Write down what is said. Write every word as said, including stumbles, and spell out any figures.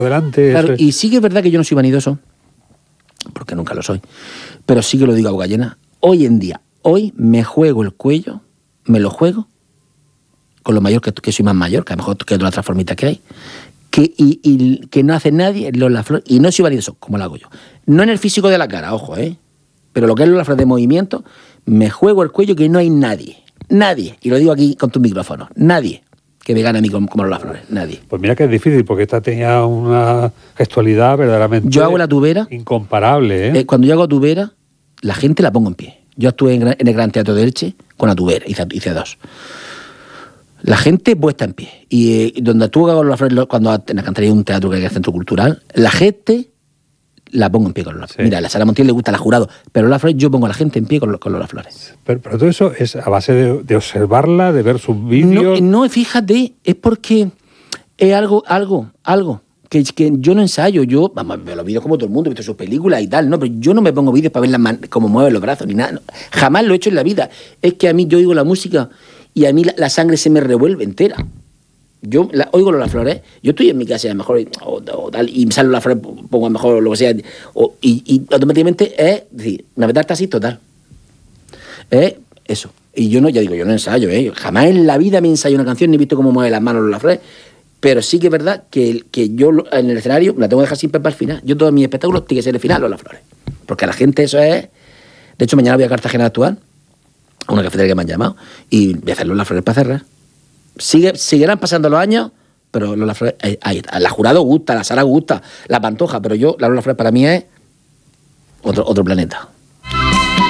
Adelante. Claro, es... y sí que es verdad que yo no soy vanidoso, porque nunca lo soy, pero sí que lo digo a boca llena. Hoy en día, hoy me juego el cuello, me lo juego, con lo mayor que, que soy más mayor, que a lo mejor que otras formitas que hay, que, y, y que no hace nadie Lola Flores, y no soy vanidoso, como lo hago yo. No en el físico de la cara, ojo, ¿eh? Pero lo que es Lola Flores de movimiento, me juego el cuello que no hay nadie, nadie, y lo digo aquí con tu micrófono, nadie que me gane a mí como, como Lola Flores, nadie. Pues mira que es difícil, porque esta tenía una gestualidad verdaderamente... Yo hago la tubera... Incomparable, ¿eh? eh cuando yo hago tubera, la gente la pongo en pie. Yo actué en, en el Gran Teatro de Elche con la tubera, hice, hice dos. La gente puesta en pie. Y eh, donde tú hagas Lola Flores, cuando en la cantaría un teatro que hay en el Centro Cultural, la gente la pongo en pie con Lola Flores. Sí. Mira, a la Sara Montiel le gusta la Jurado, pero Lola Flores yo pongo a la gente en pie con, con Lola Flores. Pero, pero todo eso es a base de, de observarla, de ver sus vídeos... No, no, fíjate, es porque es algo, algo, algo... Que, que yo no ensayo, yo, vamos, veo los vídeos como todo el mundo, he visto sus películas y tal, ¿no? Pero yo no me pongo vídeos para ver las man- cómo mueven los brazos ni nada. No. Jamás lo he hecho en la vida. Es que a mí yo oigo la música y a mí la, la sangre se me revuelve entera. Yo la, oigo Lola Flores, yo estoy en mi casa a lo mejor o, o tal, y me sale Lola Flores, pongo a lo mejor lo que sea, o, y, y automáticamente es decir, una verdad así total. Es eso. Y yo no, ya digo, yo no ensayo, ¿eh? Jamás en la vida me ensayo una canción ni he visto cómo mueve las manos Lola Flores. Pero sí que es verdad que, que yo en el escenario la tengo que dejar siempre para el final. Yo todos mis espectáculos tienen que ser el final Lola Flores. Porque a la gente eso es... De hecho, mañana voy a Cartagena a actuar, a una cafetería que me han llamado, y voy a hacer Lola Flores para cerrar. Sigue, seguirán pasando los años, pero Lola Flores... Ahí, ahí está. La Jurado gusta, la Sara gusta, la Pantoja, pero yo, la Lola Flores para mí es otro, otro planeta.